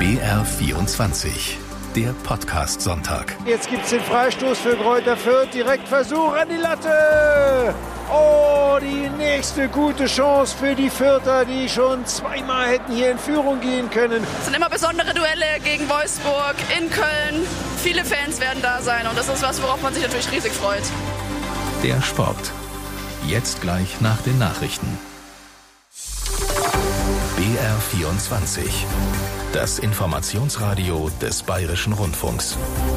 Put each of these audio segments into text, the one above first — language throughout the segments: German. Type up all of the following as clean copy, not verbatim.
BR24, der Podcast-Sonntag. Jetzt gibt es den Freistoß für Greuther Fürth. Direkt Versuch an die Latte. Oh, die nächste gute Chance für die Fürther, die schon zweimal hätten hier in Führung gehen können. Es sind immer besondere Duelle gegen Wolfsburg, in Köln. Viele Fans werden da sein und das ist was, worauf man sich natürlich riesig freut. Der Sport. Jetzt gleich nach den Nachrichten. BR24. Das Informationsradio des Bayerischen Rundfunks.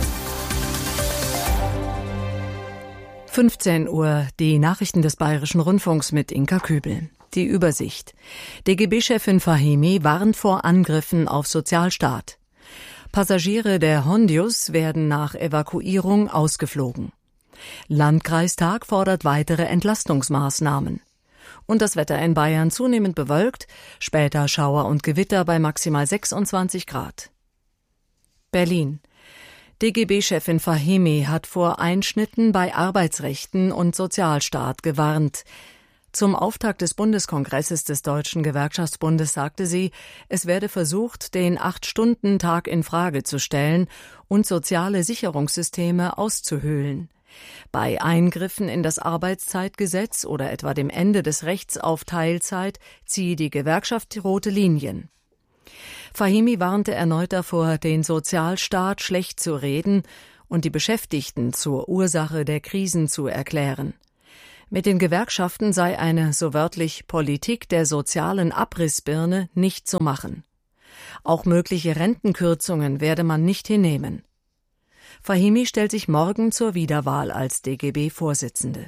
15 Uhr, die Nachrichten des Bayerischen Rundfunks mit Inka Kübel. Die Übersicht. DGB-Chefin Fahimi warnt vor Angriffen auf Sozialstaat. Passagiere der Hondius werden nach Evakuierung ausgeflogen. Landkreistag fordert weitere Entlastungsmaßnahmen. Und das Wetter in Bayern zunehmend bewölkt, später Schauer und Gewitter bei maximal 26 Grad. Berlin. DGB-Chefin Fahimi hat vor Einschnitten bei Arbeitsrechten und Sozialstaat gewarnt. Zum Auftakt des Bundeskongresses des Deutschen Gewerkschaftsbundes sagte sie, es werde versucht, den 8-Stunden-Tag in Frage zu stellen und soziale Sicherungssysteme auszuhöhlen. Bei Eingriffen in das Arbeitszeitgesetz oder etwa dem Ende des Rechts auf Teilzeit ziehe die Gewerkschaft rote Linien. Fahimi warnte erneut davor, den Sozialstaat schlecht zu reden und die Beschäftigten zur Ursache der Krisen zu erklären. Mit den Gewerkschaften sei eine, so wörtlich, Politik der sozialen Abrissbirne nicht zu machen. Auch mögliche Rentenkürzungen werde man nicht hinnehmen. Fahimi stellt sich morgen zur Wiederwahl als DGB-Vorsitzende.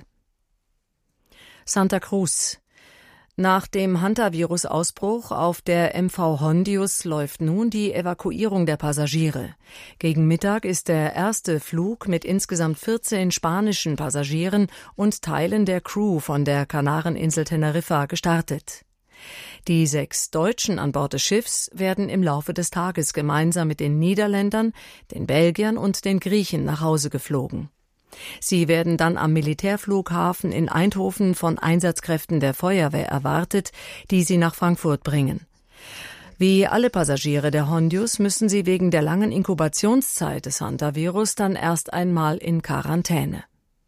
Santa Cruz. Nach dem Hantavirus-Ausbruch auf der MV Hondius läuft nun die Evakuierung der Passagiere. Gegen Mittag ist der erste Flug mit insgesamt 14 spanischen Passagieren und Teilen der Crew von der Kanareninsel Teneriffa gestartet. Die 6 Deutschen an Bord des Schiffs werden im Laufe des Tages gemeinsam mit den Niederländern, den Belgiern und den Griechen nach Hause geflogen. Sie werden dann am Militärflughafen in Eindhoven von Einsatzkräften der Feuerwehr erwartet, die sie nach Frankfurt bringen. Wie alle Passagiere der Hondius müssen sie wegen der langen Inkubationszeit des Hantavirus dann erst einmal in Quarantäne.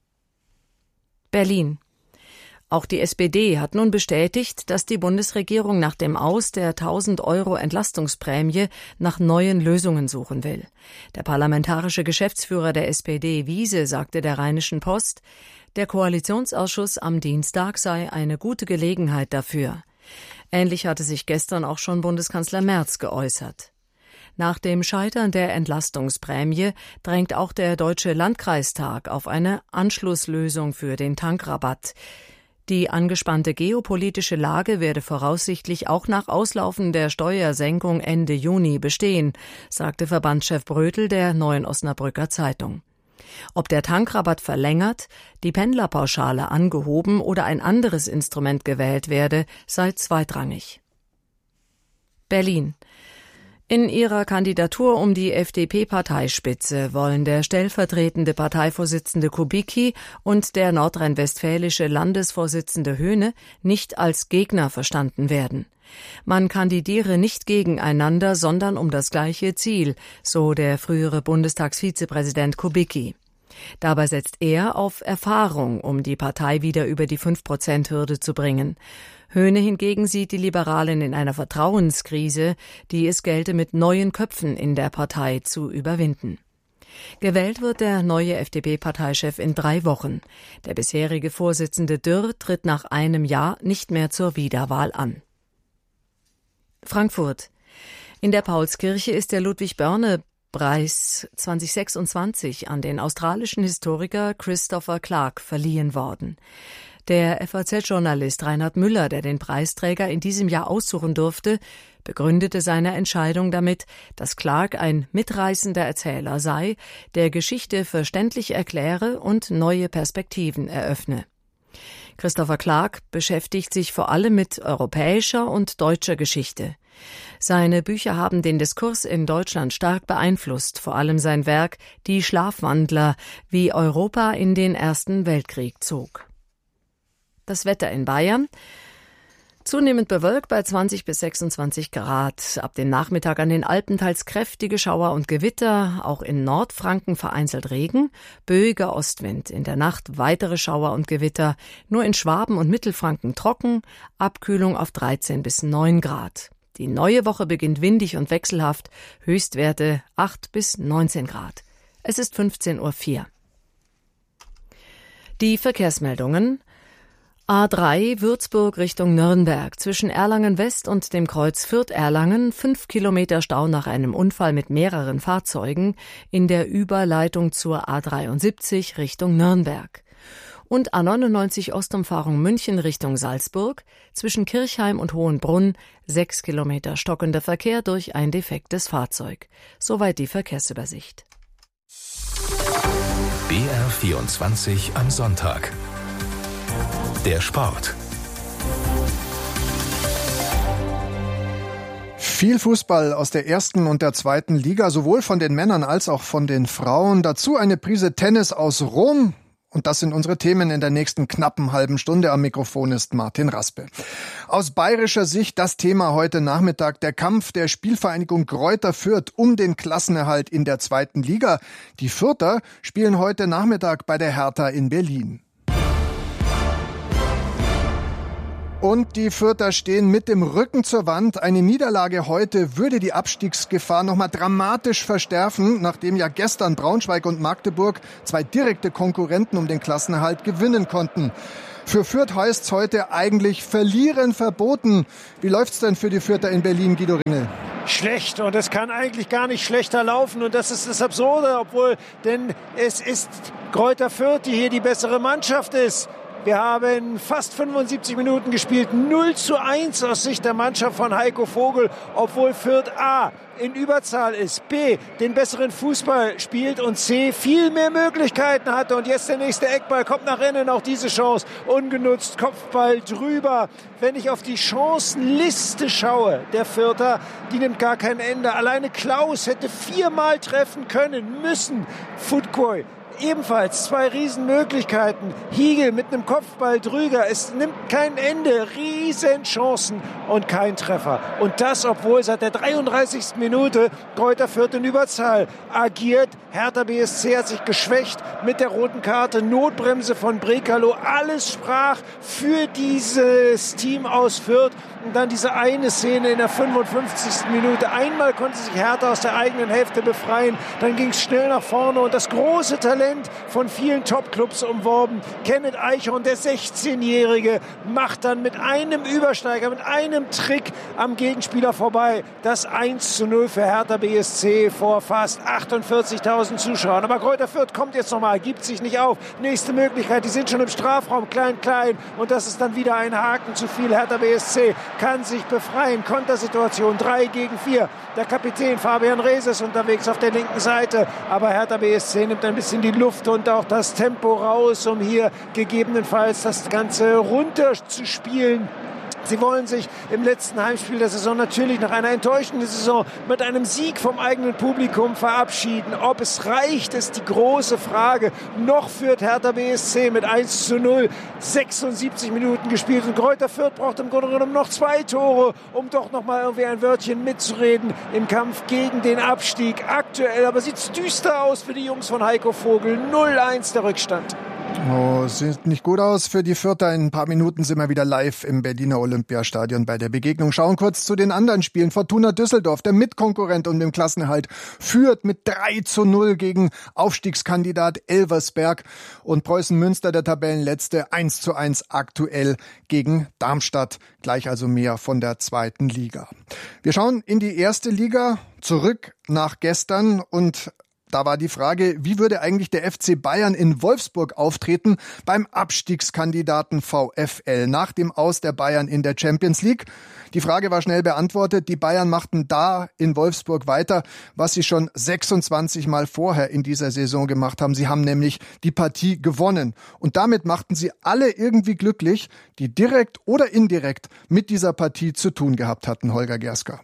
Berlin. Auch die SPD hat nun bestätigt, dass die Bundesregierung nach dem Aus der 1.000 € Entlastungsprämie nach neuen Lösungen suchen will. Der parlamentarische Geschäftsführer der SPD, Wiese, sagte der Rheinischen Post, der Koalitionsausschuss am Dienstag sei eine gute Gelegenheit dafür. Ähnlich hatte sich gestern auch schon Bundeskanzler Merz geäußert. Nach dem Scheitern der Entlastungsprämie drängt auch der Deutsche Landkreistag auf eine Anschlusslösung für den Tankrabatt. Die angespannte geopolitische Lage werde voraussichtlich auch nach Auslaufen der Steuersenkung Ende Juni bestehen, sagte Verbandschef Brötel der Neuen Osnabrücker Zeitung. Ob der Tankrabatt verlängert, die Pendlerpauschale angehoben oder ein anderes Instrument gewählt werde, sei zweitrangig. Berlin. In ihrer Kandidatur um die FDP-Parteispitze wollen der stellvertretende Parteivorsitzende Kubicki und der nordrhein-westfälische Landesvorsitzende Höhne nicht als Gegner verstanden werden. Man kandidiere nicht gegeneinander, sondern um das gleiche Ziel, so der frühere Bundestagsvizepräsident Kubicki. Dabei setzt er auf Erfahrung, um die Partei wieder über die 5%-Hürde zu bringen. Höhne hingegen sieht die Liberalen in einer Vertrauenskrise, die es gelte, mit neuen Köpfen in der Partei zu überwinden. Gewählt wird der neue FDP-Parteichef in 3 Wochen. Der bisherige Vorsitzende Dürr tritt nach einem Jahr nicht mehr zur Wiederwahl an. Frankfurt. In der Paulskirche ist der Ludwig-Börne-Preis 2026 an den australischen Historiker Christopher Clark verliehen worden. Der FAZ-Journalist Reinhard Müller, der den Preisträger in diesem Jahr aussuchen durfte, begründete seine Entscheidung damit, dass Clark ein mitreißender Erzähler sei, der Geschichte verständlich erkläre und neue Perspektiven eröffne. Christopher Clark beschäftigt sich vor allem mit europäischer und deutscher Geschichte. Seine Bücher haben den Diskurs in Deutschland stark beeinflusst, vor allem sein Werk »Die Schlafwandler«, wie Europa in den Ersten Weltkrieg zog. Das Wetter in Bayern. Zunehmend bewölkt bei 20 bis 26 Grad. Ab dem Nachmittag an den Alpen teils kräftige Schauer und Gewitter. Auch in Nordfranken vereinzelt Regen. Böiger Ostwind. In der Nacht weitere Schauer und Gewitter. Nur in Schwaben und Mittelfranken trocken. Abkühlung auf 13 bis 9 Grad. Die neue Woche beginnt windig und wechselhaft. Höchstwerte 8 bis 19 Grad. Es ist 15:04 Uhr. Die Verkehrsmeldungen. A3 Würzburg Richtung Nürnberg. Zwischen Erlangen West und dem Kreuz Fürth-Erlangen 5 Kilometer Stau nach einem Unfall mit mehreren Fahrzeugen in der Überleitung zur A73 Richtung Nürnberg. Und A99 Ostumfahrung München Richtung Salzburg. Zwischen Kirchheim und Hohenbrunn 6 Kilometer stockender Verkehr durch ein defektes Fahrzeug. Soweit die Verkehrsübersicht. BR24 am Sonntag. Der Sport. Viel Fußball aus der ersten und der zweiten Liga, sowohl von den Männern als auch von den Frauen. Dazu eine Prise Tennis aus Rom. Und das sind unsere Themen in der nächsten knappen halben Stunde. Am Mikrofon ist Martin Raspe. Aus bayerischer Sicht das Thema heute Nachmittag: der Kampf der Spielvereinigung Greuther Fürth um den Klassenerhalt in der zweiten Liga. Die Fürther spielen heute Nachmittag bei der Hertha in Berlin. Und die Fürther stehen mit dem Rücken zur Wand. Eine Niederlage heute würde die Abstiegsgefahr nochmal dramatisch verstärken, nachdem ja gestern Braunschweig und Magdeburg, zwei direkte Konkurrenten um den Klassenerhalt, gewinnen konnten. Für Fürth heißt's heute eigentlich Verlieren verboten. Wie läuft's denn für die Fürther in Berlin, Guido Ringel? Schlecht, und es kann eigentlich gar nicht schlechter laufen, und das ist das Absurde, denn es ist Greuther Fürth, die hier die bessere Mannschaft ist. Wir haben fast 75 Minuten gespielt, 0:1 aus Sicht der Mannschaft von Heiko Vogel, obwohl Fürth A in Überzahl ist, B den besseren Fußball spielt und C viel mehr Möglichkeiten hatte. Und jetzt der nächste Eckball kommt nach innen, auch diese Chance ungenutzt, Kopfball drüber. Wenn ich auf die Chancenliste schaue, der Fürther, die nimmt gar kein Ende. Alleine Klaus hätte 4-mal treffen können müssen. Futkoi ebenfalls 2 Riesenmöglichkeiten. Hiegel mit einem Kopfball drüber. Es nimmt kein Ende. Riesenchancen und kein Treffer. Und das, obwohl seit der 33. Minute Greuther Fürth in Überzahl agiert. Hertha BSC hat sich geschwächt mit der roten Karte. Notbremse von Brekalo. Alles sprach für dieses Team aus Fürth. Und dann diese eine Szene in der 55. Minute. Einmal konnte sich Hertha aus der eigenen Hälfte befreien. Dann ging es schnell nach vorne. Und das große Talent von vielen Top-Clubs umworben, Kenneth Eichhorn, der 16-Jährige, macht dann mit einem Übersteiger, mit einem Trick am Gegenspieler vorbei. Das 1:0 für Hertha BSC vor fast 48.000 Zuschauern. Aber Greuther Fürth kommt jetzt nochmal, gibt sich nicht auf. Nächste Möglichkeit, die sind schon im Strafraum, klein. Und das ist dann wieder ein Haken zu viel. Hertha BSC kann sich befreien. Kontersituation 3-4. Der Kapitän Fabian Rees ist unterwegs auf der linken Seite. Aber Hertha BSC nimmt ein bisschen die Luft und auch das Tempo raus, um hier gegebenenfalls das Ganze runterzuspielen. Sie wollen sich im letzten Heimspiel der Saison natürlich nach einer enttäuschenden Saison mit einem Sieg vom eigenen Publikum verabschieden. Ob es reicht, ist die große Frage. Noch führt Hertha BSC mit 1:0, 76 Minuten gespielt. Und Greuther Fürth braucht im Grunde genommen noch 2 Tore, um doch noch mal irgendwie ein Wörtchen mitzureden im Kampf gegen den Abstieg. Aktuell aber sieht es düster aus für die Jungs von Heiko Vogel. 0:1 der Rückstand. Oh, sieht nicht gut aus für die Fürther. In ein paar Minuten sind wir wieder live im Berliner Olympiastadion bei der Begegnung. Schauen kurz zu den anderen Spielen. Fortuna Düsseldorf, der Mitkonkurrent um den Klassenerhalt, führt mit 3:0 gegen Aufstiegskandidat Elversberg. Und Preußen Münster, der Tabellenletzte, 1:1 aktuell gegen Darmstadt. Gleich also mehr von der zweiten Liga. Wir schauen in die erste Liga, zurück nach gestern, und da war die Frage, wie würde eigentlich der FC Bayern in Wolfsburg auftreten beim Abstiegskandidaten VfL nach dem Aus der Bayern in der Champions League? Die Frage war schnell beantwortet. Die Bayern machten da in Wolfsburg weiter, was sie schon 26 Mal vorher in dieser Saison gemacht haben. Sie haben nämlich die Partie gewonnen. Und damit machten sie alle irgendwie glücklich, die direkt oder indirekt mit dieser Partie zu tun gehabt hatten, Holger Gerska.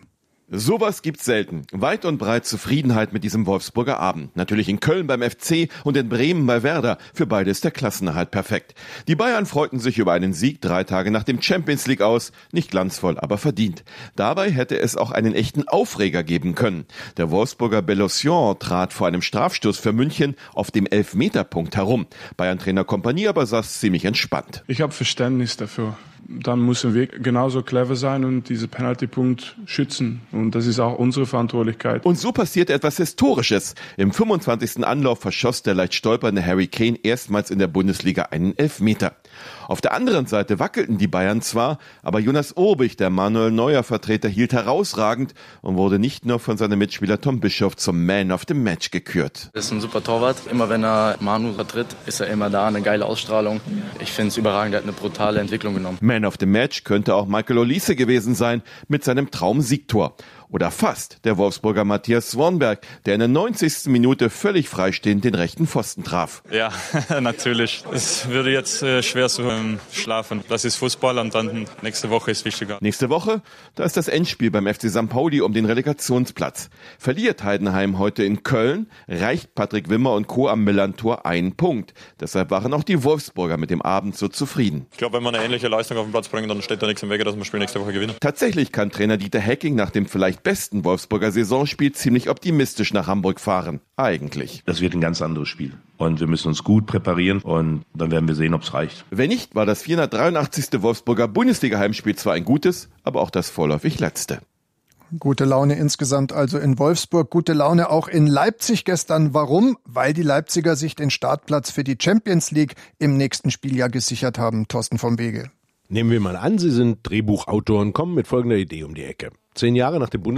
Sowas gibt's selten. Weit und breit Zufriedenheit mit diesem Wolfsburger Abend. Natürlich in Köln beim FC und in Bremen bei Werder. Für beide ist der Klassenerhalt perfekt. Die Bayern freuten sich über einen Sieg 3 Tage nach dem Champions League aus. Nicht glanzvoll, aber verdient. Dabei hätte es auch einen echten Aufreger geben können. Der Wolfsburger Bellosion trat vor einem Strafstoß für München auf dem Elfmeterpunkt herum. Bayern-Trainer Kompanie aber saß ziemlich entspannt. Ich habe Verständnis dafür. Dann müssen wir genauso clever sein und diesen Penaltypunkt schützen. Und das ist auch unsere Verantwortlichkeit. Und so passierte etwas Historisches. Im 25. Anlauf verschoss der leicht stolpernde Harry Kane erstmals in der Bundesliga einen Elfmeter. Auf der anderen Seite wackelten die Bayern zwar, aber Jonas Obig, der Manuel Neuer-Vertreter, hielt herausragend und wurde nicht nur von seinem Mitspieler Tom Bischoff zum Man of the Match gekürt. Er ist ein super Torwart. Immer wenn er Manu vertritt, ist er immer da, eine geile Ausstrahlung. Ich finde es überragend, er hat eine brutale Entwicklung genommen. Man of the Match könnte auch Michael Olise gewesen sein mit seinem Traum-Siegtor. Oder fast der Wolfsburger Matthias Swanberg, der in der 90. Minute völlig freistehend den rechten Pfosten traf. Ja, natürlich. Es würde jetzt schwer zu schlafen. Das ist Fußball und dann nächste Woche ist wichtiger. Nächste Woche, da ist das Endspiel beim FC St. Pauli um den Relegationsplatz. Verliert Heidenheim heute in Köln, reicht Patrick Wimmer und Co. am Millantor 1 Punkt. Deshalb waren auch die Wolfsburger mit dem Abend so zufrieden. Ich glaube, wenn wir eine ähnliche Leistung auf den Platz bringen, dann steht da nichts im Wege, dass wir das Spiel nächste Woche gewinnen. Tatsächlich kann Trainer Dieter Hecking nach dem vielleicht besten Wolfsburger Saisonspiel ziemlich optimistisch nach Hamburg fahren. Eigentlich. Das wird ein ganz anderes Spiel. Und wir müssen uns gut präparieren und dann werden wir sehen, ob es reicht. Wenn nicht, war das 483. Wolfsburger Bundesliga-Heimspiel zwar ein gutes, aber auch das vorläufig letzte. Gute Laune insgesamt also in Wolfsburg, gute Laune auch in Leipzig gestern. Warum? Weil die Leipziger sich den Startplatz für die Champions League im nächsten Spieljahr gesichert haben. Thorsten vom Wege. Nehmen wir mal an, Sie sind Drehbuchautor und kommen mit folgender Idee um die Ecke. 10 Jahre nach dem